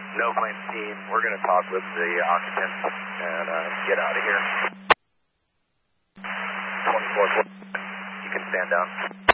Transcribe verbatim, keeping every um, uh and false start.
No claims team. We're going to talk with the occupants and uh, get out of here. twenty-four, you can stand down.